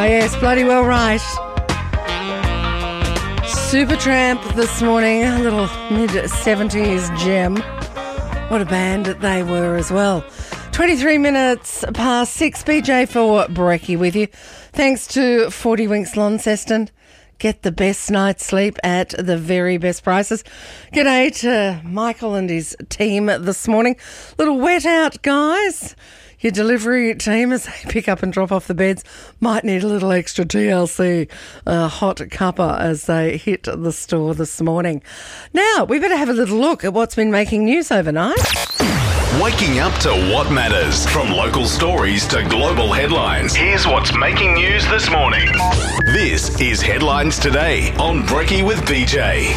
yes, bloody well right. Supertramp this morning, a little mid-70s gem. What a band they were as well. 23 minutes past 6, BJ for Brekkie with you. Thanks to 40 Winks Launceston. Get the best night's sleep at the very best prices. G'day to Michael and his team this morning. Little wet out, guys. Your delivery team, as they pick up and drop off the beds, might need a little extra TLC, hot cuppa as they hit the store this morning. Now, we better have a little look at what's been making news overnight. Waking up to what matters. From local stories to global headlines, here's what's making news this morning. This is Headlines Today on Brekkie with BJ.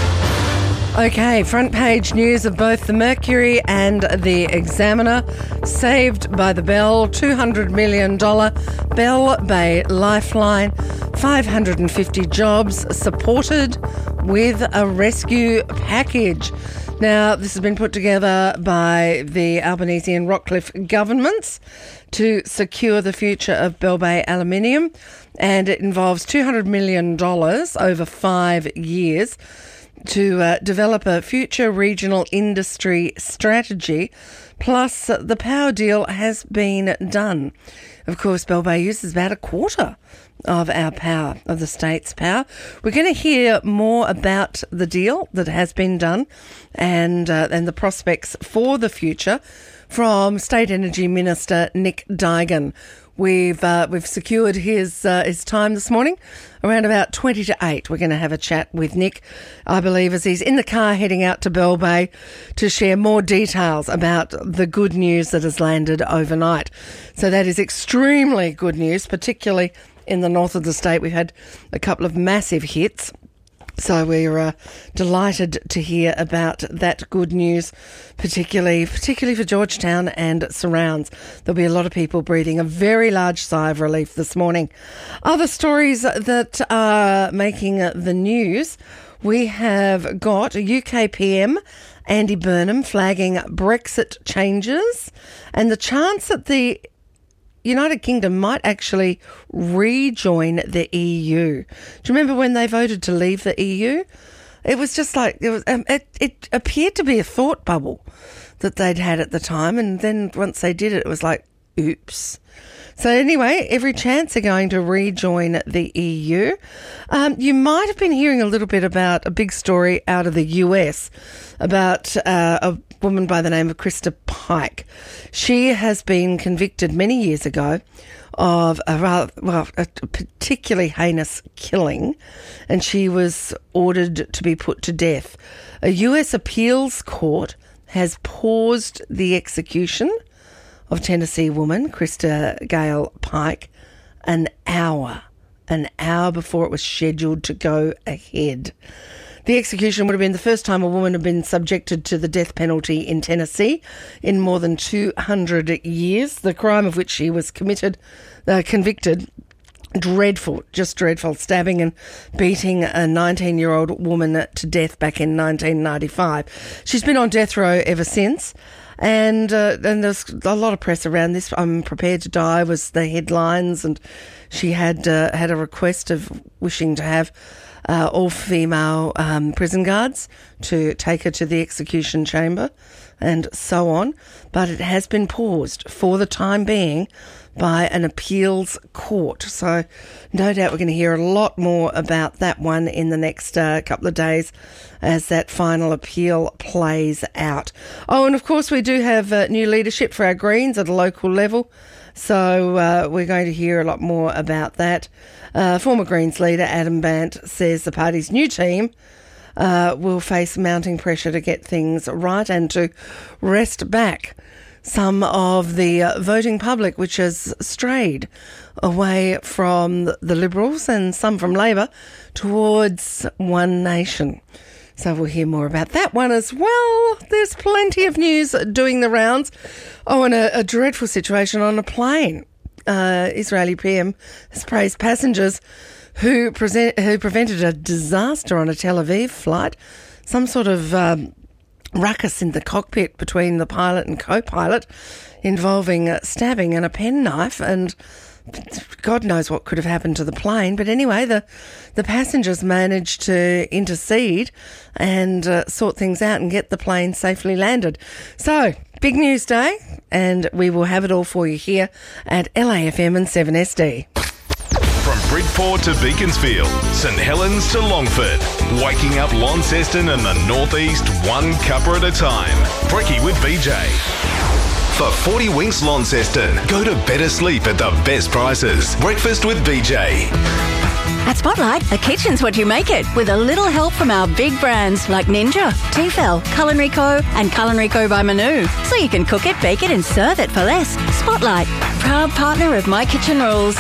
Okay, front page news of both the Mercury and the Examiner. Saved by the Bell, $200 million Bell Bay Lifeline, 550 jobs supported with a rescue package. Now, this has been put together by the Albanese and Rockcliffe governments to secure the future of Bell Bay Aluminium, and it involves $200 million over 5 years to develop a future regional industry strategy, plus the power deal has been done. Of course, Bell Bay uses about a quarter of our power, of the state's power. We're going to hear more about the deal that has been done and the prospects for the future from State Energy Minister Nick Duigan. We've secured his time this morning, around about 20 to 8. We're going to have a chat with Nick, I believe, as he's in the car heading out to Bell Bay to share more details about the good news that has landed overnight. So that is extremely good news, particularly in the north of the state. We've had a couple of massive hits. So we're delighted to hear about that good news, particularly for Georgetown and surrounds. There'll be a lot of people breathing a very large sigh of relief this morning. Other stories that are making the news, we have got UK PM Andy Burnham flagging Brexit changes and the chance that the United Kingdom might actually rejoin the EU. Do you remember when they voted to leave the EU? It was just like, it appeared to be a thought bubble that they'd had at the time, and then once they did it, it was like, oops. So anyway, every chance they're going to rejoin the EU. You might have been hearing a little bit about a big story out of the US about a woman by the name of Krista Pike. She has been convicted many years ago of a particularly heinous killing, and she was ordered to be put to death. A US appeals court has paused the execution of Tennessee woman Krista Gale Pike an hour before it was scheduled to go ahead. The execution would have been the first time a woman had been subjected to the death penalty in Tennessee in more than 200 years. The crime of which she was convicted, dreadful, just dreadful, stabbing and beating a 19-year-old woman to death back in 1995. She's been on death row ever since. And there's a lot of press around this. I'm prepared to die was the headlines, and she had a request of wishing to have all female prison guards to take her to the execution chamber and so on. But it has been paused for the time being by an appeals court. So no doubt we're going to hear a lot more about that one in the next couple of days as that final appeal plays out. Oh, and of course we do have new leadership for our Greens at a local level. So we're going to hear a lot more about that. Former Greens leader Adam Bant says the party's new team will face mounting pressure to get things right and to wrest back some of the voting public, which has strayed away from the Liberals and some from Labor towards One Nation. So we'll hear more about that one as well. There's plenty of news doing the rounds. Oh, and a dreadful situation on a plane. Israeli PM has praised passengers who prevented a disaster on a Tel Aviv flight. Some sort of ruckus in the cockpit between the pilot and co-pilot involving stabbing and a penknife, and God knows what could have happened to the plane. But anyway, the passengers managed to intercede and sort things out and get the plane safely landed. So, big news day, and we will have it all for you here at LAFM and 7SD. From Bridport to Beaconsfield, St Helens to Longford, waking up Launceston and the northeast one cuppa at a time. Brekkie with BJ. For 40 Winks Launceston, go to better sleep at the best prices. Breakfast with BJ. At Spotlight, a kitchen's what you make it, with a little help from our big brands like Ninja, Tefal, Culinary Co and Culinary Co by Manu. So you can cook it, bake it and serve it for less. Spotlight, proud partner of My Kitchen Rules.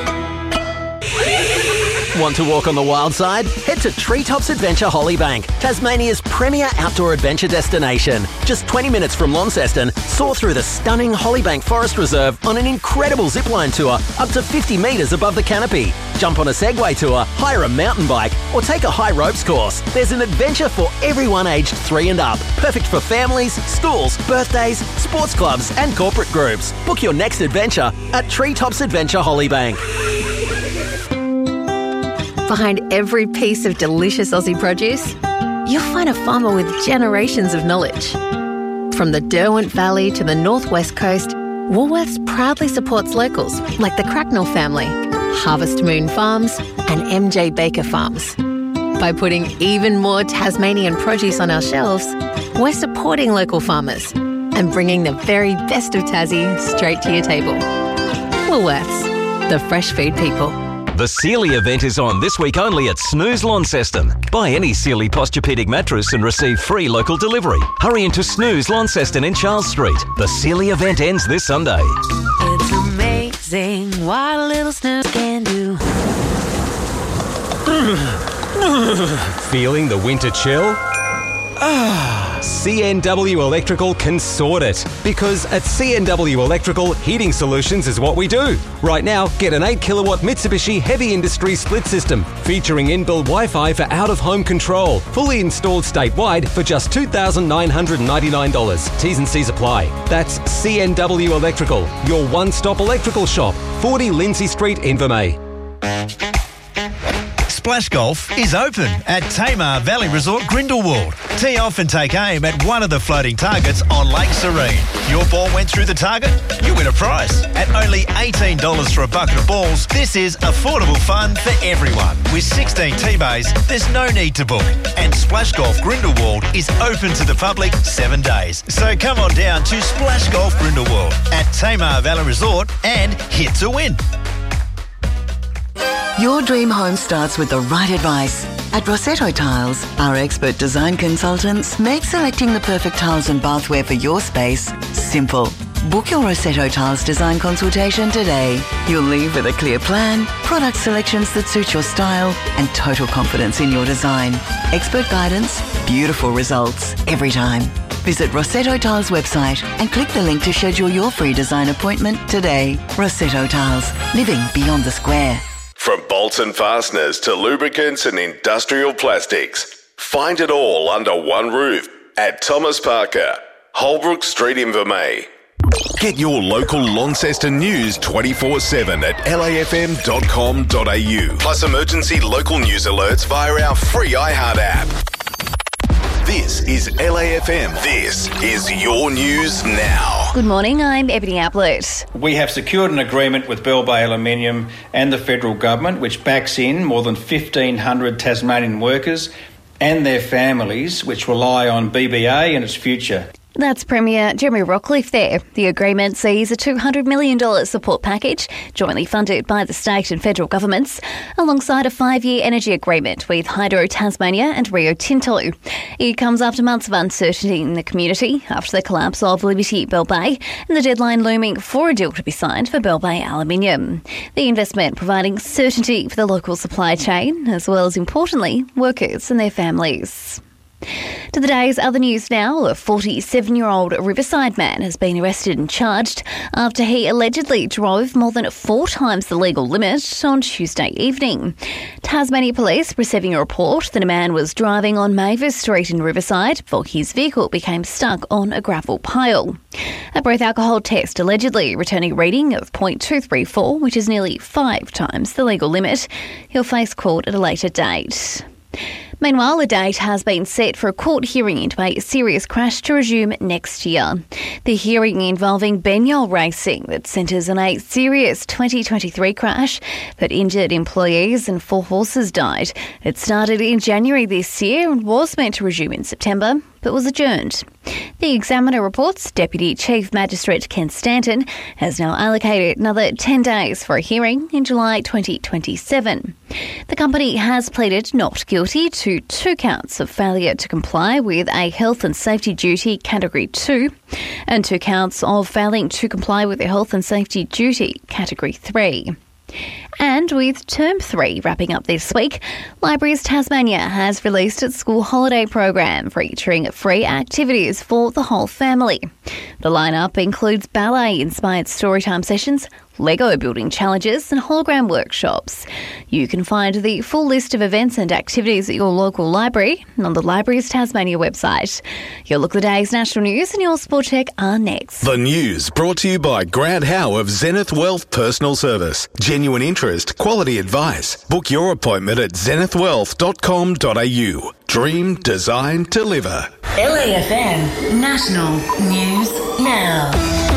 Want to walk on the wild side? Head to Treetops Adventure Hollybank, Tasmania's premier outdoor adventure destination. Just 20 minutes from Launceston, soar through the stunning Hollybank Forest Reserve on an incredible zipline tour up to 50 metres above the canopy. Jump on a Segway tour, hire a mountain bike, or take a high ropes course. There's an adventure for everyone aged 3 and up. Perfect for families, schools, birthdays, sports clubs and corporate groups. Book your next adventure at Treetops Adventure Hollybank. Behind every piece of delicious Aussie produce, you'll find a farmer with generations of knowledge. From the Derwent Valley to the Northwest Coast, Woolworths proudly supports locals like the Cracknell family, Harvest Moon Farms and MJ Baker Farms. By putting even more Tasmanian produce on our shelves, we're supporting local farmers and bringing the very best of Tassie straight to your table. Woolworths, the fresh food people. The Sealy event is on this week only at Snooze Launceston. Buy any Sealy Posturepedic mattress and receive free local delivery. Hurry into Snooze Launceston in Charles Street. The Sealy event ends this Sunday. It's amazing what a little snooze can do. Feeling the winter chill? CNW Electrical can sort it, because at CNW Electrical, heating solutions is what we do. Right now, get an 8 kilowatt Mitsubishi Heavy Industry split system featuring inbuilt Wi-Fi for out-of-home control, fully installed statewide for just $2,999. T's and C's apply. That's CNW Electrical, your one-stop electrical shop, 40 Lindsay Street, Invermay. Splash Golf is open at Tamar Valley Resort Grindelwald. Tee off and take aim at one of the floating targets on Lake Serene. Your ball went through the target, you win a prize. At only $18 for a bucket of balls, this is affordable fun for everyone. With 16 tee bays, there's no need to book. And Splash Golf Grindelwald is open to the public 7 days. So come on down to Splash Golf Grindelwald at Tamar Valley Resort and hit to win. Your dream home starts with the right advice. At Rossetto Tiles, our expert design consultants make selecting the perfect tiles and bathware for your space simple. Book your Rossetto Tiles design consultation today. You'll leave with a clear plan, product selections that suit your style, and total confidence in your design. Expert guidance, beautiful results every time. Visit Rossetto Tiles website and click the link to schedule your free design appointment today. Rossetto Tiles, living beyond the square. From bolts and fasteners to lubricants and industrial plastics, find it all under one roof at Thomas Parker, Holbrook Street, Invermay. Get your local Launceston news 24/7 at lafm.com.au. Plus emergency local news alerts via our free iHeart app. This is LAFM. This is your news now. Good morning, I'm Ebony Ablett. We have secured an agreement with Bell Bay Aluminium and the federal government, which backs in more than 1,500 Tasmanian workers and their families, which rely on BBA and its future. That's Premier Jeremy Rockcliffe there. The agreement sees a $200 million support package, jointly funded by the state and federal governments, alongside a 5-year energy agreement with Hydro Tasmania and Rio Tinto. It comes after months of uncertainty in the community after the collapse of Liberty Bell Bay and the deadline looming for a deal to be signed for Bell Bay Aluminium. The investment providing certainty for the local supply chain, as well as, importantly, workers and their families. To the day's other news now, a 47-year-old Riverside man has been arrested and charged after he allegedly drove more than 4 times the legal limit on Tuesday evening. Tasmania Police receiving a report that a man was driving on Mavis Street in Riverside before his vehicle became stuck on a gravel pile. A breath alcohol test allegedly returning a reading of 0.234, which is nearly 5 times the legal limit. He'll face court at a later date. Meanwhile, a date has been set for a court hearing into a serious crash to resume next year. The hearing involving Benyol Racing that centres on a serious 2023 crash that injured employees and 4 horses died. It started in January this year and was meant to resume in September, but was adjourned. The Examiner reports Deputy Chief Magistrate Ken Stanton has now allocated another 10 days for a hearing in July 2027. The company has pleaded not guilty to 2 counts of failure to comply with a health and safety duty Category 2 and 2 counts of failing to comply with a health and safety duty Category 3. And with Term 3 wrapping up this week, Libraries Tasmania has released its school holiday program featuring free activities for the whole family. The lineup includes ballet-inspired storytime sessions, Lego building challenges and hologram workshops. You can find the full list of events and activities at your local library on the Libraries Tasmania website. Your look at the day's national news and your sport check are next. The news brought to you by Grant Howe of Zenith Wealth Personal Service. Genuine interest, quality advice. Book your appointment at zenithwealth.com.au. Dream, design, deliver. LAFM National News Now.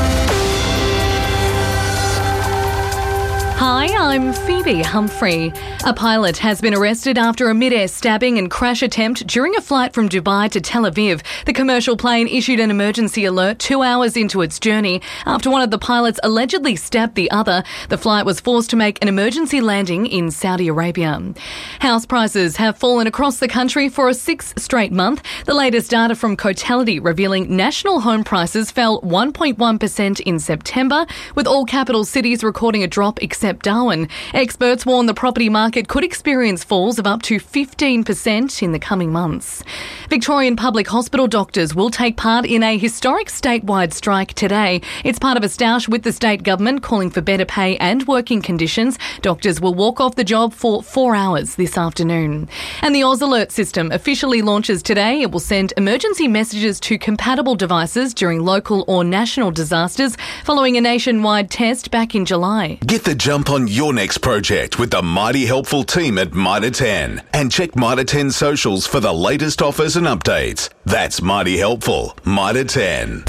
Hi, I'm Phoebe Humphrey. A pilot has been arrested after a mid-air stabbing and crash attempt during a flight from Dubai to Tel Aviv. The commercial plane issued an emergency alert 2 hours into its journey after one of the pilots allegedly stabbed the other. The flight was forced to make an emergency landing in Saudi Arabia. House prices have fallen across the country for a 6th straight month. The latest data from Cotality revealing national home prices fell 1.1% in September, with all capital cities recording a drop except Darwin. Experts warn the property market could experience falls of up to 15% in the coming months. Victorian Public Hospital doctors will take part in a historic statewide strike today. It's part of a stoush with the state government calling for better pay and working conditions. Doctors will walk off the job for 4 hours this afternoon. And the Oz Alert system officially launches today. It will send emergency messages to compatible devices during local or national disasters following a nationwide test back in July. Get the jump on your next project with the mighty helpful team at Mitre 10 and check Mitre 10 socials for the latest offers and updates. That's mighty helpful. Mitre 10.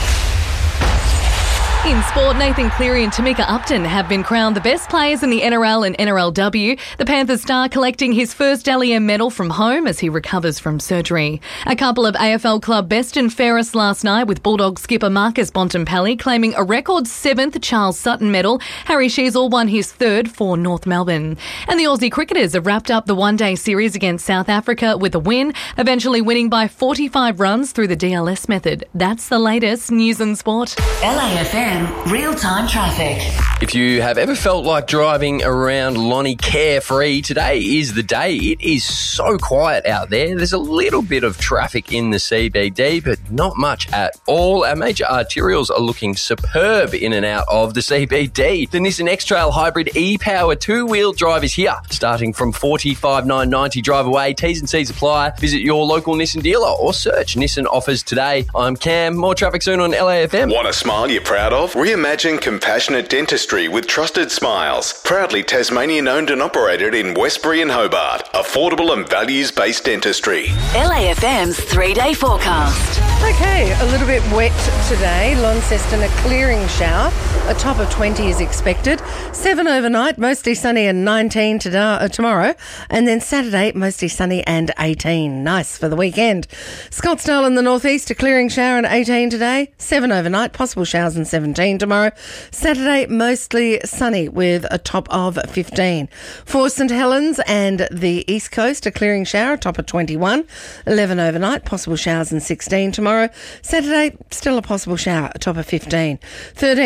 In sport, Nathan Cleary and Tamika Upton have been crowned the best players in the NRL and NRLW. The Panthers star collecting his first Dally M medal from home as he recovers from surgery. A couple of AFL club best and fairest last night, with Bulldog skipper Marcus Bontempelli claiming a record 7th Charles Sutton medal. Harry Sheezel won his 3rd for North Melbourne. And the Aussie cricketers have wrapped up the one-day series against South Africa with a win, eventually winning by 45 runs through the DLS method. That's the latest news and sport. LAFM real-time traffic. If you have ever felt like driving around Lonnie carefree, today is the day. It is so quiet out there. There's a little bit of traffic in the CBD, but not much at all. Our major arterials are looking superb in and out of the CBD. The Nissan X-Trail Hybrid e-Power 2-wheel drive is here, starting from $45,990 drive away. T's and C's apply. Visit your local Nissan dealer or search Nissan offers today. I'm Cam. More traffic soon on LAFM. Want a smile you're proud of? Reimagine compassionate dentistry with trusted smiles. Proudly Tasmanian owned and operated in Westbury and Hobart. Affordable and values-based dentistry. LAFM's 3-day forecast. Okay, a little bit wet today. Launceston, a clearing shower. A top of 20 is expected. 7 overnight, mostly sunny and 19 tomorrow. And then Saturday, mostly sunny and 18. Nice for the weekend. Scottsdale in the northeast, a clearing shower and 18 today. 7 overnight, possible showers and 17 tomorrow. Saturday, mostly sunny with a top of 15. For St Helens and the east coast, a clearing shower, a top of 21. 11 overnight, possible showers and 16 tomorrow. Saturday, still a possible shower, a top of 15. 13 in Launceston.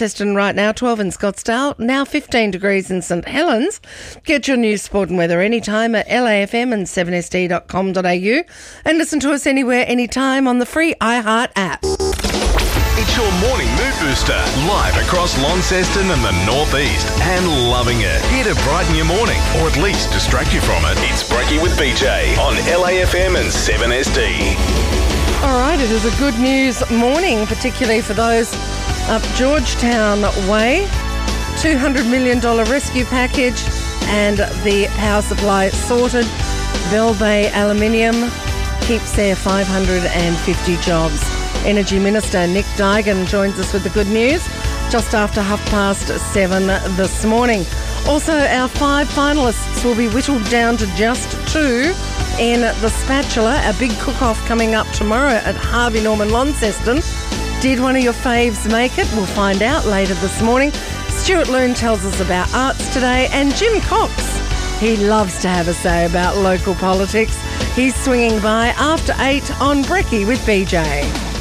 Launceston right now, 12 in Scottsdale, now 15 degrees in St Helens. Get your news, sport and weather anytime at LAFM and 7sd.com.au and listen to us anywhere, anytime on the free iHeart app. It's your morning mood booster, live across Launceston and the Northeast, and loving it. Here to brighten your morning, or at least distract you from it. It's Brekkie with BJ on LAFM and 7SD. All right, it is a good news morning, particularly for those up Georgetown Way. $200 million rescue package and the power supply sorted. Bell Bay Aluminium keeps their 550 jobs. Energy Minister Nick Duigan joins us with the good news just after 7:30 this morning. Also, our 5 finalists will be whittled down to just 2 in the Spatula, a big cook-off coming up tomorrow at Harvey Norman Launceston. Did one of your faves make it? We'll find out later this morning. Stuart Loon tells us about arts today, and Jim Cox, he loves to have a say about local politics. He's swinging by after 8 on Brekkie with BJ.